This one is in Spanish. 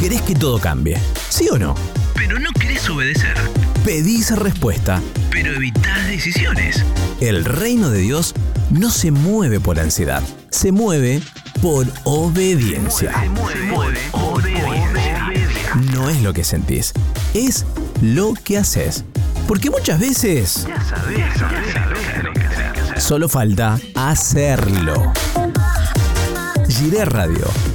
Querés que todo cambie, ¿sí o no? Pero no querés obedecer. Pedís respuesta, Pero evitás decisiones. El reino de Dios no se mueve por ansiedad, se mueve por obediencia. No es lo que sentís, es lo que haces. Porque muchas veces solo falta hacerlo. Jiré Radio.